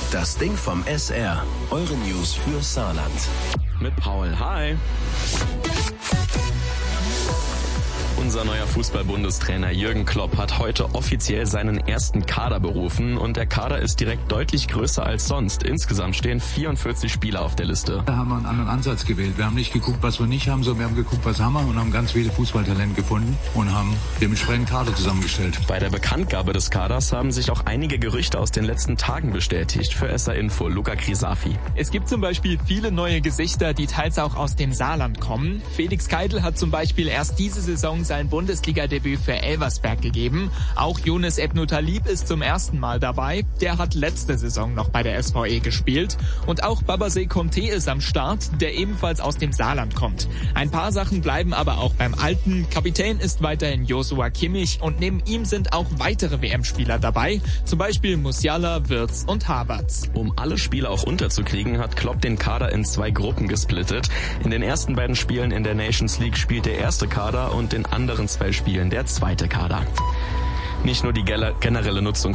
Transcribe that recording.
Das Ding vom SR. Eure News für Saarland. Mit Paul. Hi. Unser neuer Fußball-Bundestrainer Jürgen Klopp hat heute offiziell seinen ersten Kader berufen und der Kader ist direkt deutlich größer als sonst. Insgesamt stehen 44 Spieler auf der Liste. Da haben wir einen anderen Ansatz gewählt. Wir haben nicht geguckt, was wir nicht haben, sondern wir haben geguckt, was haben wir und haben ganz viele Fußballtalente gefunden und haben dementsprechend Kader zusammengestellt. Bei der Bekanntgabe des Kaders haben sich auch einige Gerüchte aus den letzten Tagen bestätigt. Für SR Info, Luca Krisafi. Es gibt zum Beispiel viele neue Gesichter, die teils auch aus dem Saarland kommen. Felix Keitel hat zum Beispiel erst diese Saison sein Bundesliga-Debüt für Elversberg gegeben. Auch Younes Ebnou-Talib ist zum ersten Mal dabei. Der hat letzte Saison noch bei der SVE gespielt. Und auch Babasé Conté ist am Start, der ebenfalls aus dem Saarland kommt. Ein paar Sachen bleiben aber auch beim Alten. Kapitän ist weiterhin Joshua Kimmich und neben ihm sind auch weitere WM-Spieler dabei. Zum Beispiel Musiala, Wirtz und Havertz. Um alle Spieler auch unterzukriegen, hat Klopp den Kader in 2 Gruppen gesplittet. In den ersten beiden Spielen in der Nations League spielt der erste Kader und in anderen 2 Spielen der zweite Kader. Nicht nur die generelle Nutzung